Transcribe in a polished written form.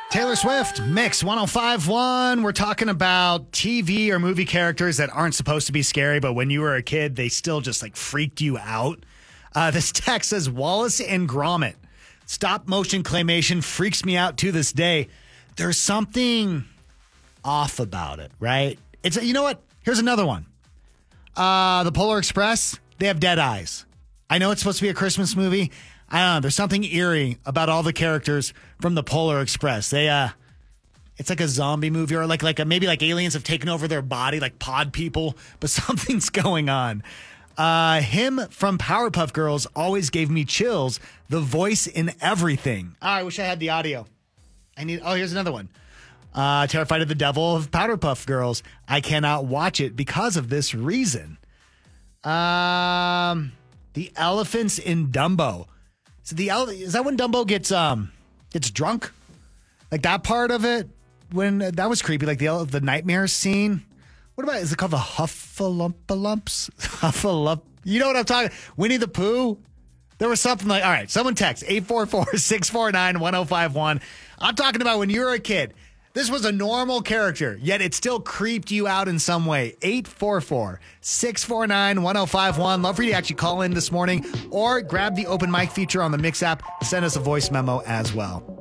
Taylor Swift, Mix 105.1. We're talking about TV or movie characters that aren't supposed to be scary, but when you were a kid, they still just like freaked you out. This text says Wallace and Gromit. Stop motion claymation freaks me out to this day. There's something off about it, right? You know what? Here's another one. The Polar Express, they have dead eyes. I know it's supposed to be a Christmas movie. I don't know. There's something eerie about all the characters from the Polar Express. It's like a zombie movie, or maybe aliens have taken over their body, like pod people, but something's going on. Him from Powerpuff Girls always gave me chills. The voice in everything. Oh, I wish I had the audio. Here's another one. Terrified of the devil of Powerpuff Girls. I cannot watch it because of this reason. The elephants in Dumbo. So is that when Dumbo gets drunk? Like that part of it? When that was creepy, like the nightmare scene. What about, is it called the Huffalumps? Huffalump. You know what I'm talking? Winnie the Pooh? There was something like, all right, someone text 844-649-1051. I'm talking about when you were a kid. This was a normal character, yet it still creeped you out in some way. 844-649-1051. Love for you to actually call in this morning or grab the open mic feature on the Mix app. Send us a voice memo as well.